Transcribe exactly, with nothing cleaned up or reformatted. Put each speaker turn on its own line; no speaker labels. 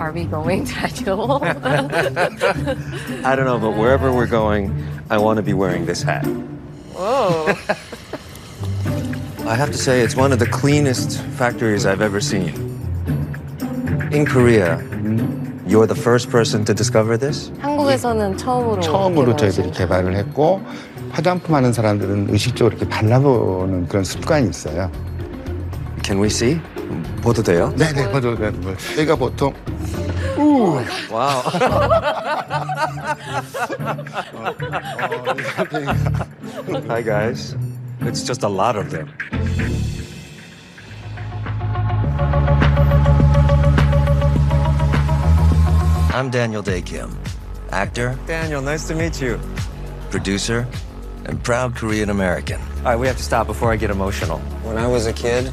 are we going, Daniel?
I don't know, but wherever we're going, I want to be wearing this hat.
Whoa.
I have to say, it's one of the cleanest factories I've ever seen. In Korea, you're the first person to discover this?
한국에서는 처음으로
처음으로
개발하신
저희들이 개발을 했고 화장품 하는 사람들은 의식적으로 이렇게 발라보는 그런 습관이 있어요.
Can we see? 보도 돼요?
네네, 맞아요. 네, 뭐, 저희가 보통 우.
Wow. Hi, guys. It's just a lot of them.
I'm Daniel Dae Kim, actor,
Daniel, nice to meet you.
producer, and proud Korean American.
All right, we have to stop before I get emotional.
When I was a kid,